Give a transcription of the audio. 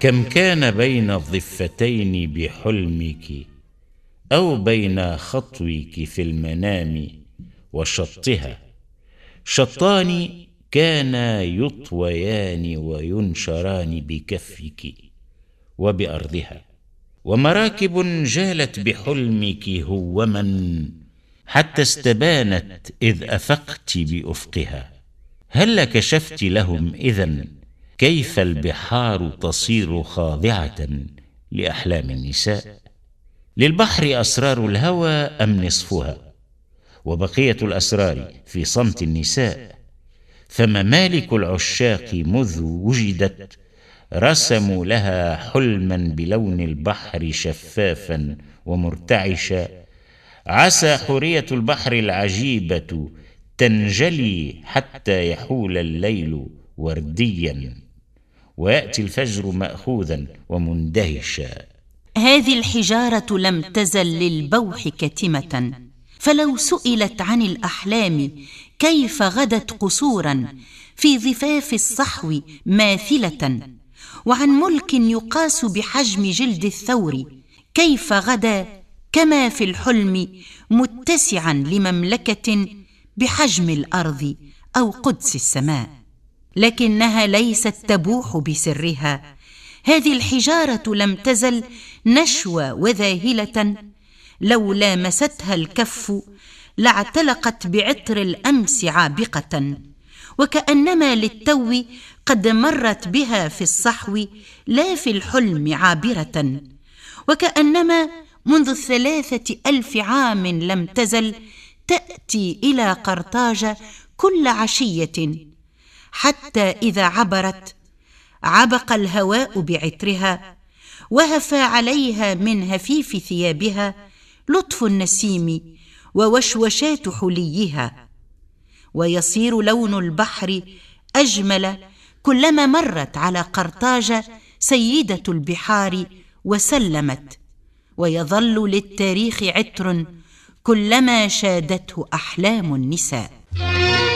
كم كان بين الضفتين بحلمك، أو بين خطوك في المنام وشطها، شطان كانا يطويان وينشران بكفك وبأرضها. ومراكب جالت بحلمك هوما، حتى استبانت إذ أفقت بأفقها. هل كشفت لهم إذن كيف البحار تصير خاضعة لأحلام النساء؟ للبحر أسرار الهوى أم نصفها، وبقية الأسرار في صمت النساء. فممالك العشاق مذ وجدت رسموا لها حلما بلون البحر شفافا ومرتعشا. عسى حورية البحر العجيبة تنجلي حتى يحول الليل ورديا، ويأتي الفجر مأخوذا ومندهشا. هذه الحجارة لم تزل للبوح كتمة، فلو سئلت عن الأحلام كيف غدت قصورا في ضفاف الصحو ماثلة، وعن ملك يقاس بحجم جلد الثور كيف غدا كما في الحلم متسعا لمملكة بحجم الأرض أو قدس السماء. لكنها ليست تبوح بسرها. هذه الحجارة لم تزل نشوى وذاهلة، لو لامستها الكف لاعتلقت بعطر الأمس عابقة، وكأنما للتو قد مرت بها في الصحو لا في الحلم عابرة، وكأنما منذ 3000 عام لم تزل تأتي إلى قرطاج كل عشية، حتى إذا عبرت عبق الهواء بعطرها، وهفى عليها من هفيف ثيابها لطف النسيم ووشوشات حليها. ويصير لون البحر أجمل كلما مرت على قرطاج سيدة البحار وسلمت، ويظل للتاريخ عطر كلما شادته أحلام النساء.